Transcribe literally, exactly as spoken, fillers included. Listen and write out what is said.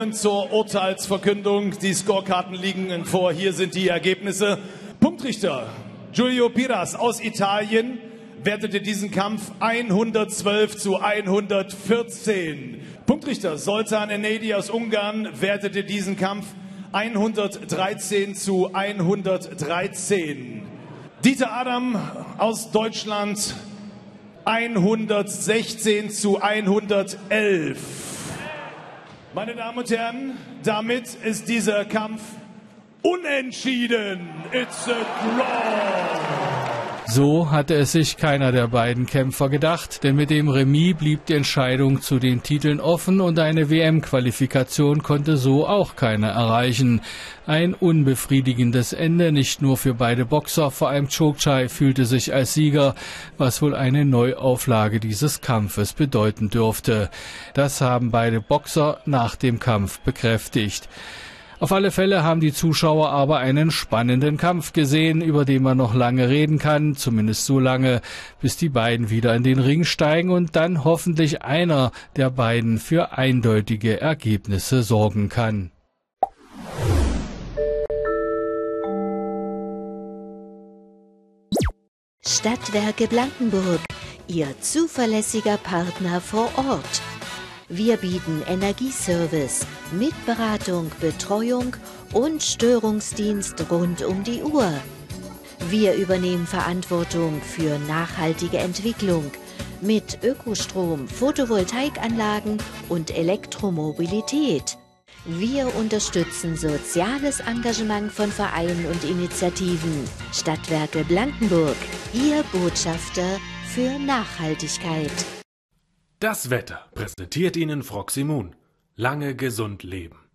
Zur Urteilsverkündung. Die Scorekarten liegen vor. Hier sind die Ergebnisse. Punktrichter Giulio Piras aus Italien wertete diesen Kampf hundertzwölf zu hundertvierzehn. Punktrichter Zoltan Enedi aus Ungarn wertete diesen Kampf hundertdreizehn zu hundertdreizehn. Dieter Adam aus Deutschland hundertsechzehn zu hundertelf. Meine Damen und Herren, damit ist dieser Kampf unentschieden. It's a draw. So hatte es sich keiner der beiden Kämpfer gedacht, denn mit dem Remis blieb die Entscheidung zu den Titeln offen und eine W M-Qualifikation konnte so auch keiner erreichen. Ein unbefriedigendes Ende, nicht nur für beide Boxer, vor allem Çokçay fühlte sich als Sieger, was wohl eine Neuauflage dieses Kampfes bedeuten dürfte. Das haben beide Boxer nach dem Kampf bekräftigt. Auf alle Fälle haben die Zuschauer aber einen spannenden Kampf gesehen, über den man noch lange reden kann, zumindest so lange, bis die beiden wieder in den Ring steigen und dann hoffentlich einer der beiden für eindeutige Ergebnisse sorgen kann. Stadtwerke Blankenburg, Ihr zuverlässiger Partner vor Ort. Wir bieten Energieservice mit Beratung, Betreuung und Störungsdienst rund um die Uhr. Wir übernehmen Verantwortung für nachhaltige Entwicklung mit Ökostrom, Photovoltaikanlagen und Elektromobilität. Wir unterstützen soziales Engagement von Vereinen und Initiativen. Stadtwerke Blankenburg, Ihr Botschafter für Nachhaltigkeit. Das Wetter präsentiert Ihnen Froximun. Lange gesund leben.